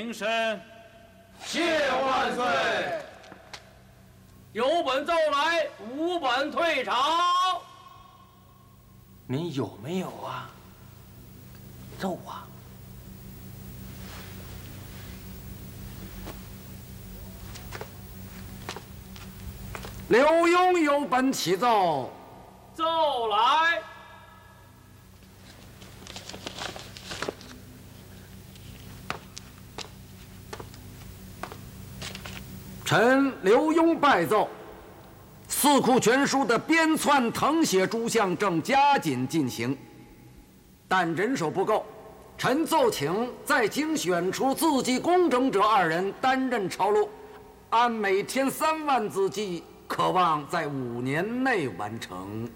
平身。 谢万岁。 有本奏来，无本退朝。 您有没有啊？奏啊！ 刘墉有本启奏。 奏来。 臣刘墉拜奏：《四库全书》的编纂誊写诸项正加紧进行，但人手不够，臣奏请再精选出字迹工整者2人担任抄录，按每天3万字计，可望在5年内完成。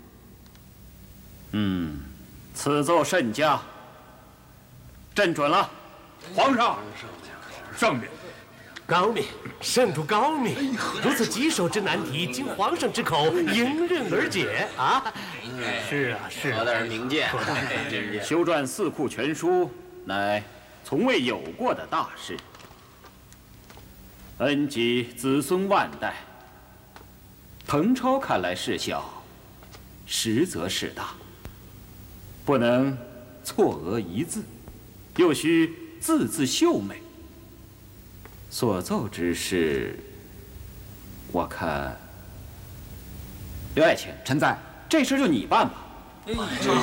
此奏甚佳，朕准了。 皇上，圣明。 高明，圣主高明，如此棘手之难题，经皇上之口迎刃而解啊！是啊，是啊， 说的是明鉴。 修撰《四库全书》乃从未有过的大事，恩及子孙万代。誊抄看来事小，实则事大，不能错讹一字，又需字字秀美。所奏之事，我看刘爱卿， 臣在。 这事就你办吧。 对，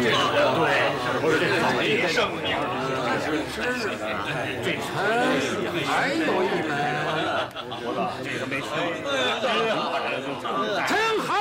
圣明。 臣还有一门。 这个没听。 臣还